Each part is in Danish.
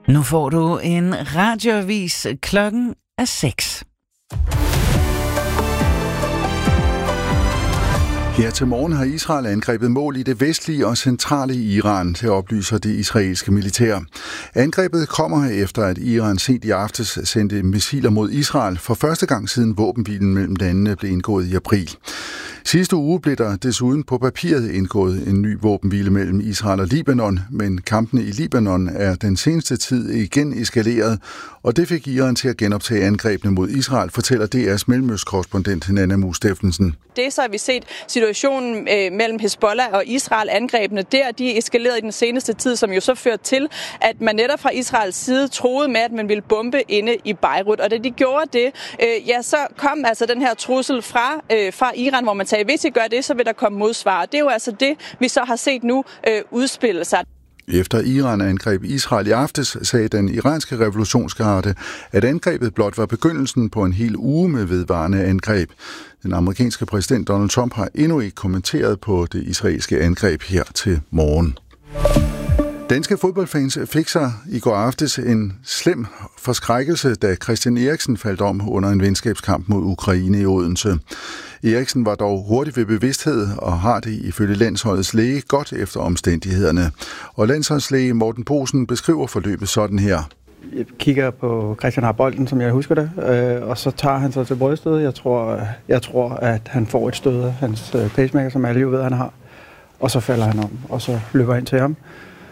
Nu får du en radioavis. Klokken er 6. Her til morgen har Israel angrebet mål i det vestlige og centrale Iran, til oplyser det israelske militær. Angrebet kommer efter, at Iran sent i aftes sendte missiler mod Israel for første gang siden våbenhvilen mellem landene blev indgået i april. Sidste uge blev der desuden på papiret indgået en ny våbenhvile mellem Israel og Libanon, men kampene i Libanon er den seneste tid igen eskaleret, og det fik Iran til at genoptage angrebene mod Israel, fortæller DR's mellemøstkorrespondent Nanna Mue Steffensen. Det så har vi set situationen mellem Hezbollah og Israel, angrebene der, de eskalerede i den seneste tid, som jo så førte til, at man netop fra Israels side troede med, at man ville bombe inde i Beirut. Og da de gjorde det, så kom altså den her trussel fra Iran, hvor man sagde, hvis I gør det, så vil der komme modsvar. Det er jo altså det, vi så har set nu udspille sig. Efter Iran angreb Israel i aftes, sagde den iranske revolutionsgarde, at angrebet blot var begyndelsen på en hel uge med vedvarende angreb. Den amerikanske præsident Donald Trump har endnu ikke kommenteret på det israelske angreb her til morgen. Danske fodboldfans fik sig i går aftes en slem forskrækkelse, da Christian Eriksen faldt om under en venskabskamp mod Ukraine i Odense. Eriksen var dog hurtigt ved bevidsthed og har det ifølge landsholdets læge godt efter omstændighederne. Og landsholdslæge Morten Poulsen beskriver forløbet sådan her. Jeg kigger på Christian har bolden, som jeg husker det, og så tager han sig til bryststød. Jeg tror, at han får et stød af hans pacemaker, som alle jo ved, han har. Og så falder han om, og så løber jeg ind til ham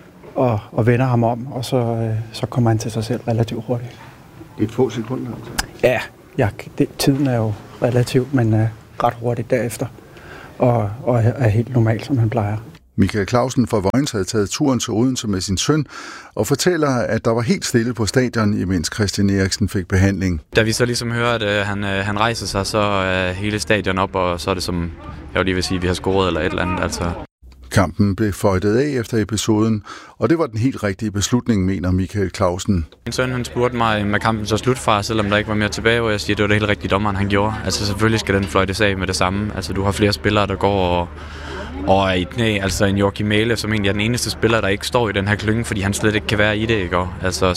og vender ham om, og så kommer han til sig selv relativt hurtigt. Et få sekunder? Altså. Ja, tiden er jo relativt, men ret hurtigt derefter, og er helt normalt, som han plejer. Michael Clausen fra Vojens havde taget turen til Odense med sin søn og fortæller, at der var helt stille på stadion, imens Christian Eriksen fik behandling. Da vi så ligesom hører, at han rejser sig, så er hele stadion op, og så er det som, jeg vil lige sige, vi har scoret eller et eller andet. Altså. Kampen blev føjtet af efter episoden, og det var den helt rigtige beslutning, mener Michael Clausen. Min søn han spurgte mig, med kampen så slut fra, selvom der ikke var mere tilbage, og jeg siger, at det var det helt rigtige dommeren, han gjorde. Altså selvfølgelig skal den fløjtes af med det samme. Altså du har flere spillere, der går og er i knæ, altså en Joachim Mæhle, som egentlig er den eneste spiller, der ikke står i den her klynge, fordi han slet ikke kan være i det, ikke? Altså,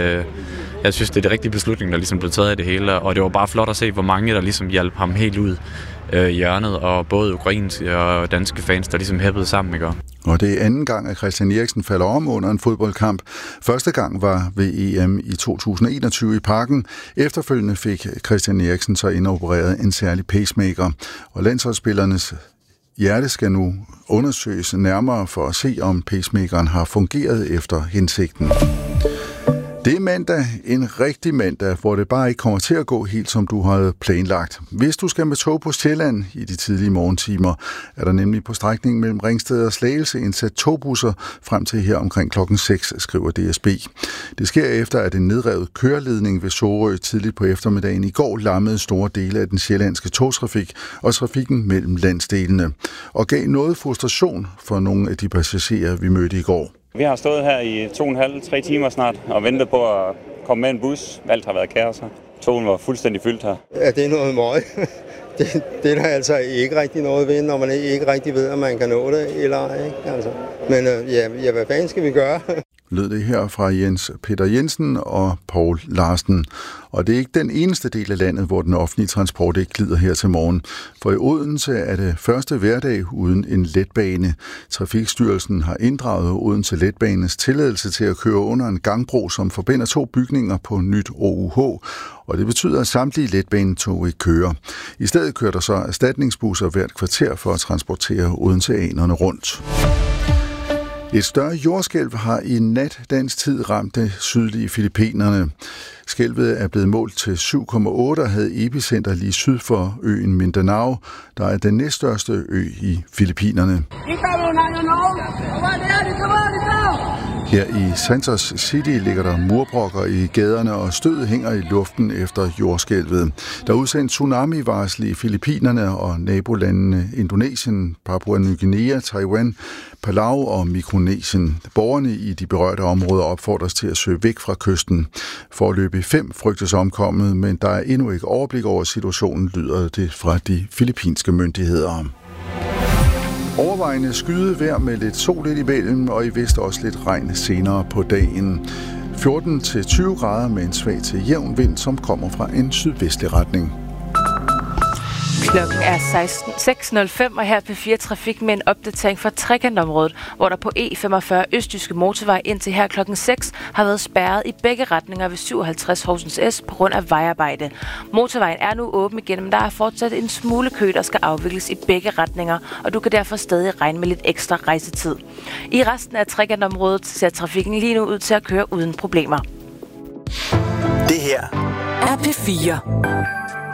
jeg synes, det er det rigtige beslutning, der ligesom blev taget af det hele, og det var bare flot at se, hvor mange, der ligesom hjalp ham helt ud i hjørnet, og både ukrainske og danske fans, der ligesom hæppede sammen, ikke? Og det er anden gang, at Christian Eriksen falder om under en fodboldkamp. Første gang var ved EM i 2021 i Parken. Efterfølgende fik Christian Eriksen så indopereret en særlig pacemaker, og landsholdsspillernes hjerte skal nu undersøges nærmere for at se, om pacemakeren har fungeret efter hensigten. Det er mandag, en rigtig mandag, hvor det bare ikke kommer til at gå helt, som du havde planlagt. Hvis du skal med tog på Sjælland i de tidlige morgentimer, er der nemlig på strækningen mellem Ringsted og Slagelse indsat togbusser frem til her omkring klokken 6, skriver DSB. Det sker efter, at en nedrevet køreledning ved Sorø tidligt på eftermiddagen i går lammede store dele af den sjællandske togtrafik og trafikken mellem landsdelene, og gav noget frustration for nogle af de passagerer, vi mødte i går. Vi har stået her i 2,5-3 timer snart og ventet på at komme med en bus. Alt har været kaos her. Togen var fuldstændig fyldt her. Ja, det er noget møg. Det er der altså ikke rigtig noget ved, når man ikke rigtig ved, om man kan nå det eller ej. Ikke? Altså. Men hvad fanden skal vi gøre? Lød det her fra Jens Peter Jensen og Poul Larsen. Og det er ikke den eneste del af landet, hvor den offentlige transport ikke glider her til morgen. For i Odense er det første hverdag uden en letbane. Trafikstyrelsen har inddraget Odense Letbanes tilladelse til at køre under en gangbro, som forbinder to bygninger på nyt OUH. Og det betyder, at samtlige letbanetog ikke kører. I stedet kører der så erstatningsbusser hvert kvarter for at transportere odenseanerne rundt. Et større jordskælv har i nat dansk tid ramt det sydlige Filippinerne. Skælvet er blevet målt til 7,8 og havde epicenter lige syd for øen Mindanao, der er den næststørste ø i Filippinerne. Her i Santos City ligger der murbrokker i gaderne, og stødet hænger i luften efter jordskælvet. Der er udsendt tsunami-varsel i Filippinerne og nabolandene Indonesien, Papua Ny Guinea, Taiwan, Palau og Mikronesien. Borgerne i de berørte områder opfordres til at søge væk fra kysten. Foreløbig 5 frygtes omkommet, men der er endnu ikke overblik over situationen, lyder det fra de filippinske myndigheder. Overvejende skydevejr med lidt sol lidt imellem, og i vest også lidt regn senere på dagen. 14-20 grader med en svag til jævn vind, som kommer fra en sydvestlig retning. Klokken er 6:05, og her på P4 Trafik med en opdatering fra trekantområdet, hvor der på E45 Østjyske Motorvej indtil her klokken 6 har været spærret i begge retninger ved 57 Horsens S på grund af vejarbejde. Motorvejen er nu åben igen, men der er fortsat en smule kø, der skal afvikles i begge retninger, og du kan derfor stadig regne med lidt ekstra rejsetid. I resten af trekantområdet ser trafikken lige nu ud til at køre uden problemer. Det her er P4.